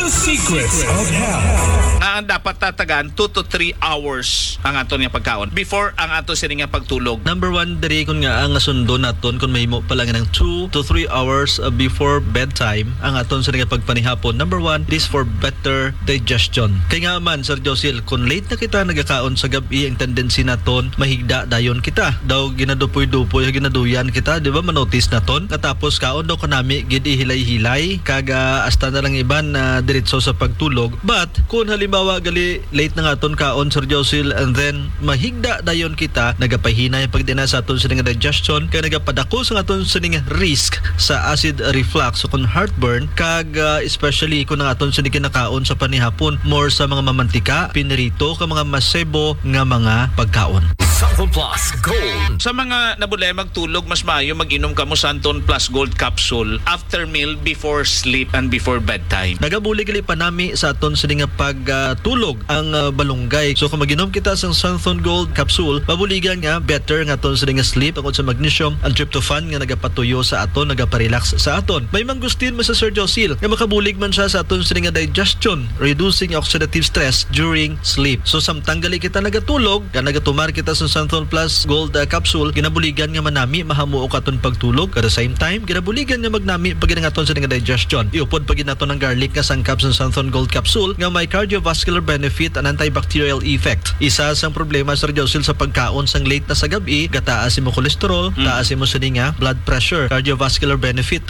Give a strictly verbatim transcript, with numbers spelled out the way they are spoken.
The secrets of health. Nga ang dapat tatagan two to three hours ang aton nga pagkaon before ang ato sini nga pagtulog. Number one, diri kun nga ang nasundo naton kung mahimo pa lang ng two to three hours uh, before bedtime ang aton sa nga pagpanihapon. Number one, it is for better digestion. Kaya nga man, Sir Josil, kung late na kita nagakaon sa gabi, ang tendency naton mahigda dayon kita. Daw ginadupoy-dupoy, ginaduyan kita, di ba? Manotice naton. Katapos kaon daw kanami gid ihilay-hilay kaga hasta na lang iban na uh, diretso sa pagtulog. But kung halimbawa gali late na nga aton kaon, Sir Josil, and then mahigda dayon kita, nagapahina yung pagdina sa aton sa nga digestion, kaya nagapadako sa aton sa nga risk sa acid reflux o kung heartburn, kag uh, especially kung ang aton sa kinakaon sa panihapon, more sa mga mamantika, pinirito, ka mga masebo nga mga pagkaon. Santon Plus Gold. Sa mga nabulay magtulog, mas maayo mag-inom ka mo Santon Plus Gold capsule after meal, before sleep, and before bedtime. Nagabuli gali pa nami sa aton sa nga pagtulog uh, ang uh, balunggay. So kung mag-inom kita sa Santon Gold capsule, mabuligan nga better nga aton sa nga sleep tungod sa magnesium and tryptophan nga nagapatuyo sa aton, nagaparelax sa aton. May manggustin mo sa Sir Josil nga makabulig man siya sa aton sa nga digestion, reducing oxidative stress during sleep. So samtang gali kita nagatulog, ka nagatumar kita sa Santon Plus Gold uh, capsule, ginabuligan nga manami mahamuo ka aton pagtulog. At the same time, ginabuligan nga magnami pag aton sa nga digestion. Iupod pag naton ng garlic nga sangkap sa Santon Gold capsule nga may cardiovascular benefit and antibacterial effect. Isa sang problema, Sir Josil, sa pagkaon sang late na sa gabi, gataas mo cholesterol, mm. taas mo sa nga blood pressure. Cardiovascular benefit